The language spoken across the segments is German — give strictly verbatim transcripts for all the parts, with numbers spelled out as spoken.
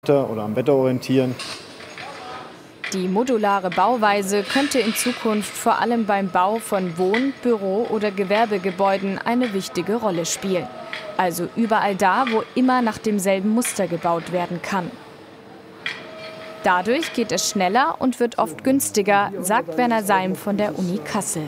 oder am Wetter orientieren. Die modulare Bauweise könnte in Zukunft vor allem beim Bau von Wohn-, Büro- oder Gewerbegebäuden eine wichtige Rolle spielen. Also überall da, wo immer nach demselben Muster gebaut werden kann. Dadurch geht es schneller und wird oft günstiger, sagt Werner Seim von der Uni Kassel.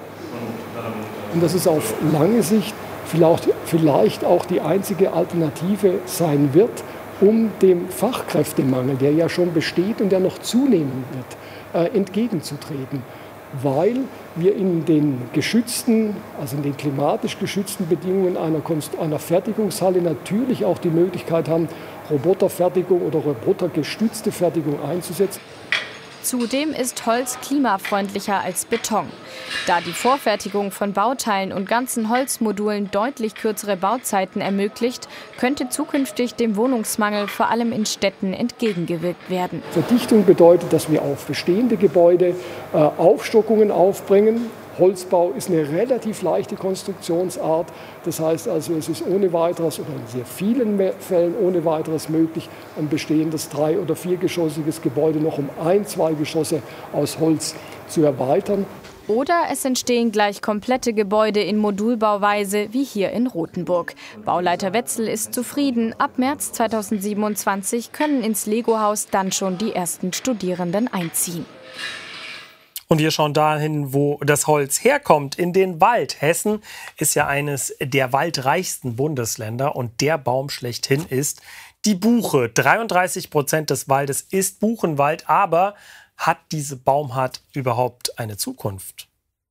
Und das ist auf lange Sicht vielleicht, vielleicht auch die einzige Alternative sein wird, um dem Fachkräftemangel, der ja schon besteht und der noch zunehmen wird, äh, entgegenzutreten. Weil wir in den geschützten, also in den klimatisch geschützten Bedingungen einer, Konst- einer Fertigungshalle natürlich auch die Möglichkeit haben, Roboterfertigung oder robotergestützte Fertigung einzusetzen. Zudem ist Holz klimafreundlicher als Beton. Da die Vorfertigung von Bauteilen und ganzen Holzmodulen deutlich kürzere Bauzeiten ermöglicht, könnte zukünftig dem Wohnungsmangel vor allem in Städten entgegengewirkt werden. Verdichtung bedeutet, dass wir auf bestehende Gebäude äh, Aufstockungen aufbringen. Holzbau ist eine relativ leichte Konstruktionsart. Das heißt also, es ist ohne weiteres oder in sehr vielen Fällen ohne weiteres möglich, ein bestehendes drei- oder viergeschossiges Gebäude noch um ein, zwei Geschosse aus Holz zu erweitern. Oder es entstehen gleich komplette Gebäude in Modulbauweise wie hier in Rothenburg. Bauleiter Wetzel ist zufrieden. Ab März zweitausendsiebenundzwanzig können ins Lego-Haus dann schon die ersten Studierenden einziehen. Und wir schauen dahin, wo das Holz herkommt, in den Wald. Hessen ist ja eines der waldreichsten Bundesländer und der Baum schlechthin ist die Buche. dreiunddreißig Prozent des Waldes ist Buchenwald, aber hat diese Baumart überhaupt eine Zukunft?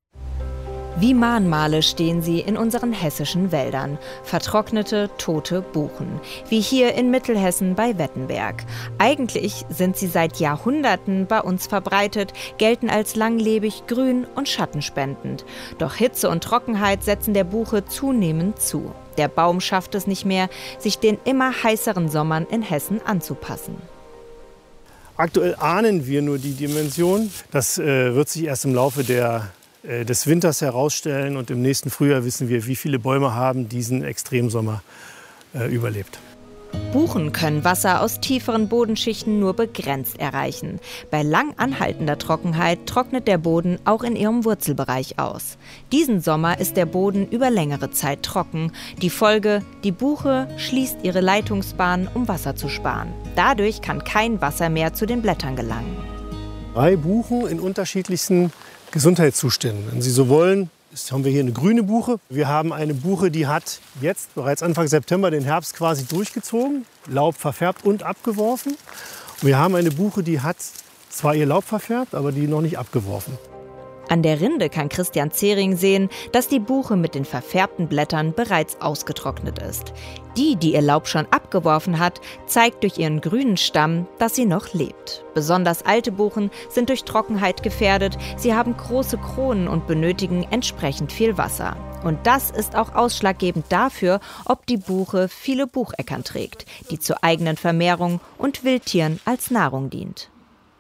Wie Mahnmale stehen sie in unseren hessischen Wäldern. Vertrocknete, tote Buchen. Wie hier in Mittelhessen bei Wettenberg. Eigentlich sind sie seit Jahrhunderten bei uns verbreitet, gelten als langlebig, grün und schattenspendend. Doch Hitze und Trockenheit setzen der Buche zunehmend zu. Der Baum schafft es nicht mehr, sich den immer heißeren Sommern in Hessen anzupassen. Aktuell ahnen wir nur die Dimension. Das äh, wird sich erst im Laufe der des Winters herausstellen und im nächsten Frühjahr wissen wir, wie viele Bäume haben diesen Extremsommer äh, überlebt. Buchen können Wasser aus tieferen Bodenschichten nur begrenzt erreichen. Bei lang anhaltender Trockenheit trocknet der Boden auch in ihrem Wurzelbereich aus. Diesen Sommer ist der Boden über längere Zeit trocken. Die Folge: die Buche schließt ihre Leitungsbahn, um Wasser zu sparen. Dadurch kann kein Wasser mehr zu den Blättern gelangen. Drei Buchen in unterschiedlichsten Gesundheitszuständen. Wenn Sie so wollen, haben wir hier eine grüne Buche. Wir haben eine Buche, die hat jetzt bereits Anfang September den Herbst quasi durchgezogen, Laub verfärbt und abgeworfen. Und wir haben eine Buche, die hat zwar ihr Laub verfärbt, aber die noch nicht abgeworfen. An der Rinde kann Christian Zering sehen, dass die Buche mit den verfärbten Blättern bereits ausgetrocknet ist. Die, die ihr Laub schon abgeworfen hat, zeigt durch ihren grünen Stamm, dass sie noch lebt. Besonders alte Buchen sind durch Trockenheit gefährdet. Sie haben große Kronen und benötigen entsprechend viel Wasser. Und das ist auch ausschlaggebend dafür, ob die Buche viele Bucheckern trägt, die zur eigenen Vermehrung und Wildtieren als Nahrung dient.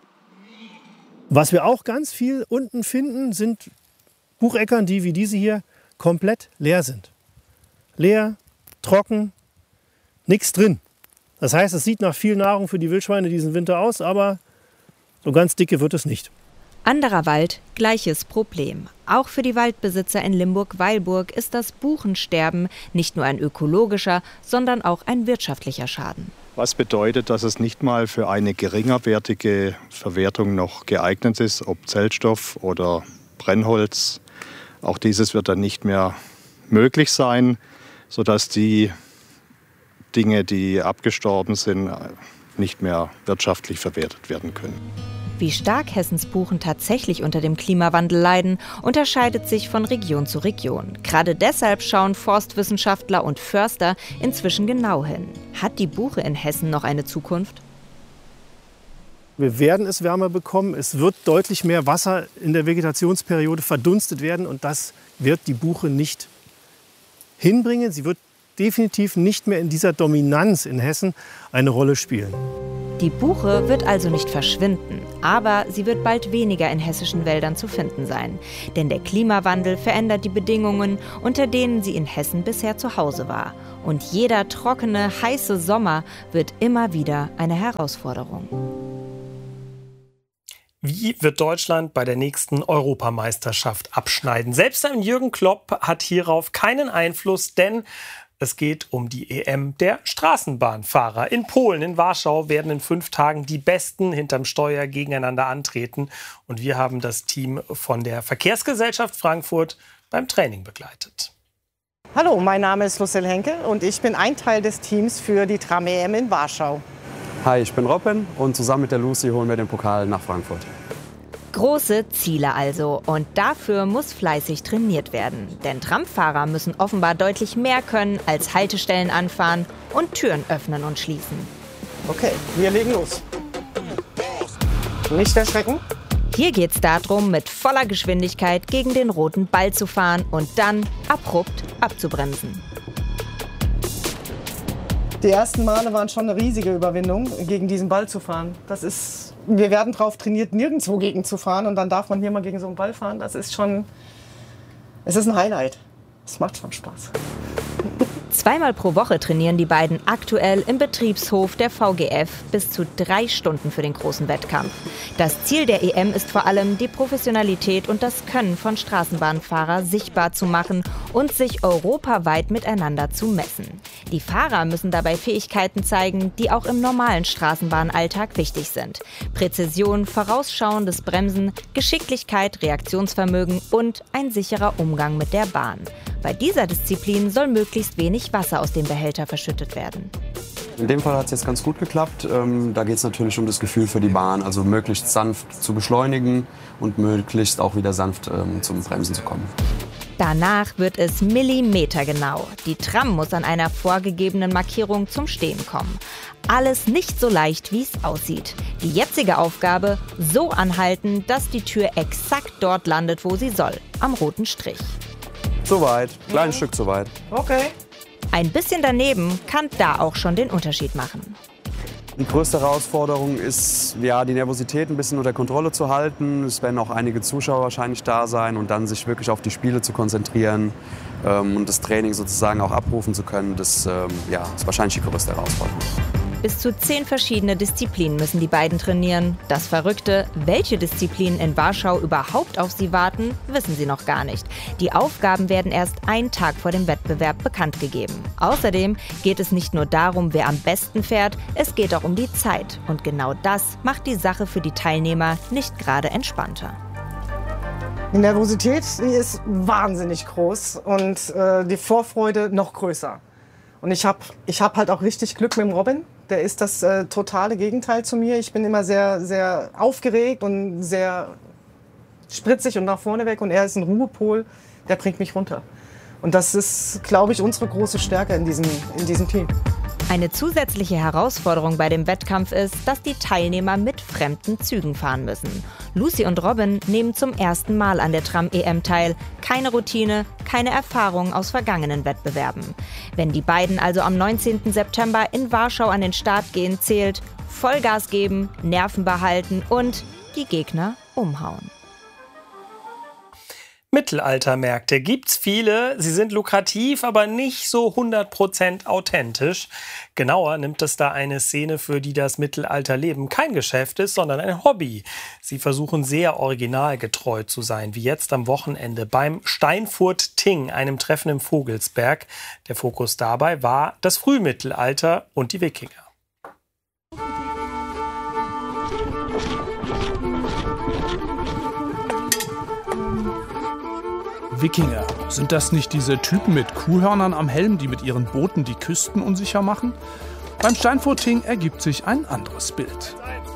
Was wir auch ganz viel unten finden, sind Bucheckern, die wie diese hier komplett leer sind. Leer, trocken, nichts drin. Das heißt, es sieht nach viel Nahrung für die Wildschweine diesen Winter aus, aber so ganz dicke wird es nicht. Anderer Wald, gleiches Problem. Auch für die Waldbesitzer in Limburg-Weilburg ist das Buchensterben nicht nur ein ökologischer, sondern auch ein wirtschaftlicher Schaden. Was bedeutet, dass es nicht mal für eine geringerwertige Verwertung noch geeignet ist, ob Zellstoff oder Brennholz. Auch dieses wird dann nicht mehr möglich sein, sodass die Dinge, die abgestorben sind, nicht mehr wirtschaftlich verwertet werden können. Wie stark Hessens Buchen tatsächlich unter dem Klimawandel leiden, unterscheidet sich von Region zu Region. Gerade deshalb schauen Forstwissenschaftler und Förster inzwischen genau hin. Hat die Buche in Hessen noch eine Zukunft? Wir werden es wärmer bekommen. Es wird deutlich mehr Wasser in der Vegetationsperiode verdunstet werden. Und das wird die Buche nicht hinbringen. Sie wird definitiv nicht mehr in dieser Dominanz in Hessen eine Rolle spielen. Die Buche wird also nicht verschwinden, aber sie wird bald weniger in hessischen Wäldern zu finden sein. Denn der Klimawandel verändert die Bedingungen, unter denen sie in Hessen bisher zu Hause war. Und jeder trockene, heiße Sommer wird immer wieder eine Herausforderung. Wie wird Deutschland bei der nächsten Europameisterschaft abschneiden? Selbst ein Jürgen Klopp hat hierauf keinen Einfluss, denn es geht um die E M der Straßenbahnfahrer. In Polen, in Warschau, werden in fünf Tagen die Besten hinterm Steuer gegeneinander antreten. Und wir haben das Team von der Verkehrsgesellschaft Frankfurt beim Training begleitet. Hallo, mein Name ist Lucille Henke und ich bin ein Teil des Teams für die Tram-E M in Warschau. Hi, ich bin Robin und zusammen mit der Lucy holen wir den Pokal nach Frankfurt. Große Ziele also. Und dafür muss fleißig trainiert werden. Denn Tramfahrer müssen offenbar deutlich mehr können als Haltestellen anfahren und Türen öffnen und schließen. Okay, wir legen los. Nicht erschrecken. Hier geht es darum, mit voller Geschwindigkeit gegen den roten Ball zu fahren und dann abrupt abzubremsen. Die ersten Male waren schon eine riesige Überwindung, gegen diesen Ball zu fahren. Das ist, wir werden darauf trainiert, nirgendwo gegen zu fahren. Und dann darf man hier mal gegen so einen Ball fahren. Das ist schon, es ist ein Highlight. Es macht schon Spaß. Zweimal pro Woche trainieren die beiden aktuell im Betriebshof der V G F bis zu drei Stunden für den großen Wettkampf. Das Ziel der E M ist vor allem, die Professionalität und das Können von Straßenbahnfahrern sichtbar zu machen und sich europaweit miteinander zu messen. Die Fahrer müssen dabei Fähigkeiten zeigen, die auch im normalen Straßenbahnalltag wichtig sind. Präzision, vorausschauendes Bremsen, Geschicklichkeit, Reaktionsvermögen und ein sicherer Umgang mit der Bahn. Bei dieser Disziplin soll möglichst wenig Wasser aus dem Behälter verschüttet werden. In dem Fall hat es jetzt ganz gut geklappt. Ähm, da geht es natürlich um das Gefühl für die Bahn, also möglichst sanft zu beschleunigen und möglichst auch wieder sanft ähm, zum Bremsen zu kommen. Danach wird es millimetergenau. Die Tram muss an einer vorgegebenen Markierung zum Stehen kommen. Alles nicht so leicht, wie es aussieht. Die jetzige Aufgabe: so anhalten, dass die Tür exakt dort landet, wo sie soll, am roten Strich. Zu weit, kleines Stück zu weit. Okay. Ein bisschen daneben kann da auch schon den Unterschied machen. Die größte Herausforderung ist, ja, die Nervosität ein bisschen unter Kontrolle zu halten. Es werden auch einige Zuschauer wahrscheinlich da sein und dann sich wirklich auf die Spiele zu konzentrieren ähm, und das Training sozusagen auch abrufen zu können. Das ähm, ja, ist wahrscheinlich die größte Herausforderung. Bis zu zehn verschiedene Disziplinen müssen die beiden trainieren. Das Verrückte: welche Disziplinen in Warschau überhaupt auf sie warten, wissen sie noch gar nicht. Die Aufgaben werden erst einen Tag vor dem Wettbewerb bekannt gegeben. Außerdem geht es nicht nur darum, wer am besten fährt, es geht auch um die Zeit. Und genau das macht die Sache für die Teilnehmer nicht gerade entspannter. Die Nervosität, die ist wahnsinnig groß und äh, die Vorfreude noch größer. Und ich habe ich hab halt auch richtig Glück mit dem Robin. Der ist das äh, totale Gegenteil zu mir. Ich bin immer sehr, sehr aufgeregt und sehr spritzig und nach vorne weg. Und er ist ein Ruhepol, der bringt mich runter. Und das ist, glaube ich, unsere große Stärke in diesem, in diesem Team. Eine zusätzliche Herausforderung bei dem Wettkampf ist, dass die Teilnehmer mit fremden Zügen fahren müssen. Lucy und Robin nehmen zum ersten Mal an der Tram-E M teil. Keine Routine, keine Erfahrung aus vergangenen Wettbewerben. Wenn die beiden also am neunzehnten September in Warschau an den Start gehen, zählt Vollgas geben, Nerven behalten und die Gegner umhauen. Mittelaltermärkte gibt's viele, sie sind lukrativ, aber nicht so hundert Prozent authentisch. Genauer nimmt es da eine Szene, für die das Mittelalterleben kein Geschäft ist, sondern ein Hobby. Sie versuchen sehr originalgetreu zu sein, wie jetzt am Wochenende beim Steinfurt-Ting, einem Treffen im Vogelsberg. Der Fokus dabei war das Frühmittelalter und die Wikinger. Wikinger, sind das nicht diese Typen mit Kuhhörnern am Helm, die mit ihren Booten die Küsten unsicher machen? Beim Steinfurt-Ting ergibt sich ein anderes Bild.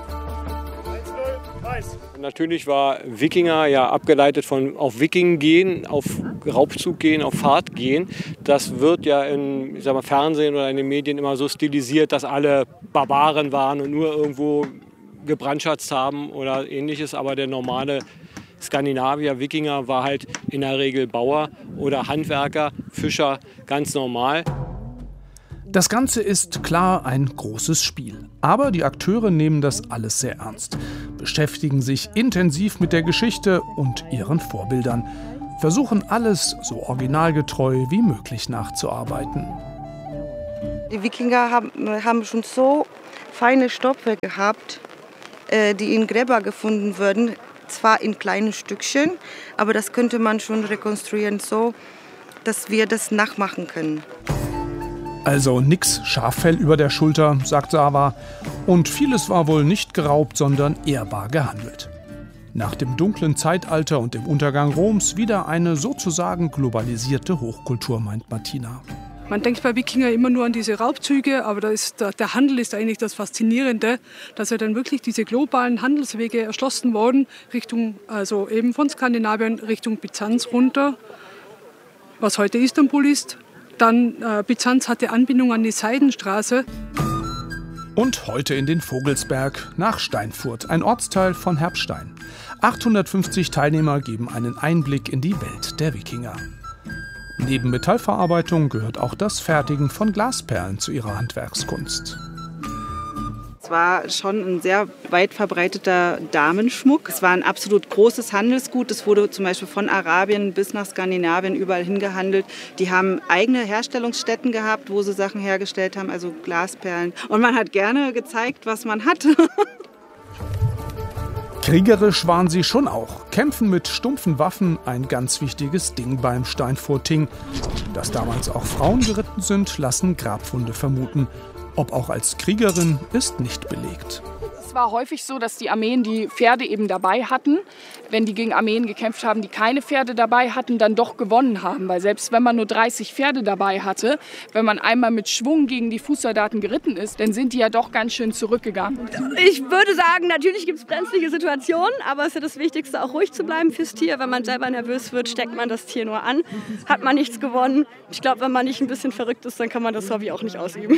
Natürlich war Wikinger ja abgeleitet von auf Wiking gehen, auf Raubzug gehen, auf Fahrt gehen. Das wird ja im ich sag mal, Fernsehen oder in den Medien immer so stilisiert, dass alle Barbaren waren und nur irgendwo gebrandschatzt haben oder ähnliches. Aber der normale Skandinavier, Wikinger, war halt in der Regel Bauer oder Handwerker, Fischer, ganz normal. Das Ganze ist klar ein großes Spiel. Aber die Akteure nehmen das alles sehr ernst, beschäftigen sich intensiv mit der Geschichte und ihren Vorbildern, versuchen alles so originalgetreu wie möglich nachzuarbeiten. Die Wikinger haben, haben schon so feine Stoffe gehabt, äh, die in Gräber gefunden wurden, zwar in kleinen Stückchen, aber das könnte man schon rekonstruieren so, dass wir das nachmachen können. Also nix Schaffell über der Schulter, sagt Sava. Und vieles war wohl nicht geraubt, sondern ehrbar gehandelt. Nach dem dunklen Zeitalter und dem Untergang Roms wieder eine sozusagen globalisierte Hochkultur, meint Martina. Man denkt bei Wikinger immer nur an diese Raubzüge, aber da ist, der Handel ist eigentlich das Faszinierende, dass ja dann wirklich diese globalen Handelswege erschlossen wurden, Richtung, also eben von Skandinavien Richtung Byzanz runter, was heute Istanbul ist. Dann äh, Byzanz hatte Anbindung an die Seidenstraße. Und heute in den Vogelsberg nach Steinfurt, ein Ortsteil von Herbstein. achthundertfünfzig Teilnehmer geben einen Einblick in die Welt der Wikinger. Neben Metallverarbeitung gehört auch das Fertigen von Glasperlen zu ihrer Handwerkskunst. Es war schon ein sehr weit verbreiteter Damenschmuck. Es war ein absolut großes Handelsgut. Es wurde zum Beispiel von Arabien bis nach Skandinavien überall hingehandelt. Die haben eigene Herstellungsstätten gehabt, wo sie Sachen hergestellt haben, also Glasperlen. Und man hat gerne gezeigt, was man hat. Kriegerisch waren sie schon auch. Kämpfen mit stumpfen Waffen, ein ganz wichtiges Ding beim Steinfurting. Dass damals auch Frauen geritten sind, lassen Grabfunde vermuten. Ob auch als Kriegerin, ist nicht belegt. Es war häufig so, dass die Armeen die Pferde eben dabei hatten. Wenn die gegen Armeen gekämpft haben, die keine Pferde dabei hatten, dann doch gewonnen haben. Weil selbst wenn man nur dreißig Pferde dabei hatte, wenn man einmal mit Schwung gegen die Fußsoldaten geritten ist, dann sind die ja doch ganz schön zurückgegangen. Ich würde sagen, natürlich gibt es brenzlige Situationen, aber es ist ja das Wichtigste, auch ruhig zu bleiben fürs Tier. Wenn man selber nervös wird, steckt man das Tier nur an, hat man nichts gewonnen. Ich glaube, wenn man nicht ein bisschen verrückt ist, dann kann man das Hobby auch nicht ausüben.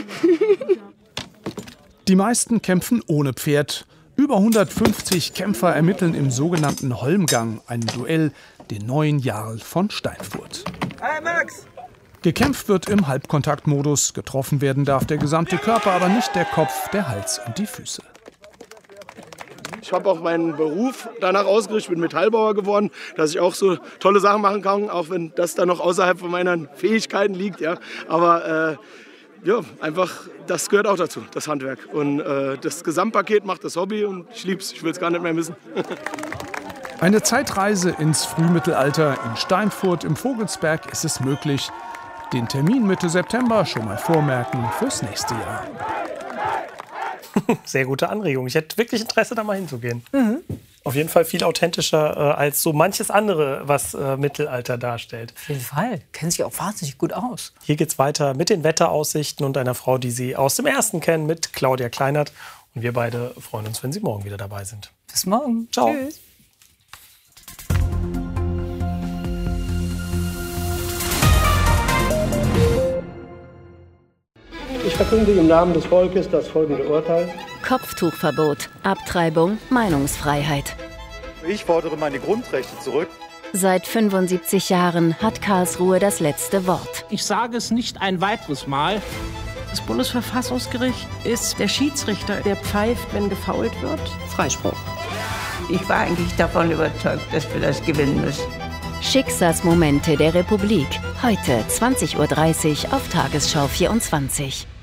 Die meisten kämpfen ohne Pferd. Über hundertfünfzig Kämpfer ermitteln im sogenannten Holmgang, einem Duell, den neuen Jarl von Steinfurt. Hey Max! Gekämpft wird im Halbkontaktmodus, getroffen werden darf der gesamte Körper, aber nicht der Kopf, der Hals und die Füße. Ich habe auch meinen Beruf danach ausgerichtet, bin Metallbauer geworden, dass ich auch so tolle Sachen machen kann, auch wenn das dann noch außerhalb von meinen Fähigkeiten liegt. Ja. Aber äh, ja, einfach, das gehört auch dazu, das Handwerk. Und äh, das Gesamtpaket macht das Hobby und ich lieb's, ich will es gar nicht mehr missen. Eine Zeitreise ins Frühmittelalter. In Steinfurt im Vogelsberg ist es möglich. Den Termin Mitte September schon mal vormerken fürs nächste Jahr. Sehr gute Anregung. Ich hätte wirklich Interesse, da mal hinzugehen. Mhm. Auf jeden Fall viel authentischer äh, als so manches andere, was äh, Mittelalter darstellt. Auf jeden Fall. Kennen sich auch wahnsinnig gut aus. Hier geht's weiter mit den Wetteraussichten und einer Frau, die Sie aus dem Ersten kennen, mit Claudia Kleinert. Und wir beide freuen uns, wenn Sie morgen wieder dabei sind. Bis morgen. Ciao. Tschüss. Ich verkünde im Namen des Volkes das folgende Urteil. Kopftuchverbot, Abtreibung, Meinungsfreiheit. Ich fordere meine Grundrechte zurück. Seit fünfundsiebzig Jahren hat Karlsruhe das letzte Wort. Ich sage es nicht ein weiteres Mal. Das Bundesverfassungsgericht ist der Schiedsrichter, der pfeift, wenn gefoult wird. Freispruch. Ich war eigentlich davon überzeugt, dass wir das gewinnen müssen. Schicksalsmomente der Republik. Heute zwanzig Uhr dreißig auf Tagesschau vierundzwanzig.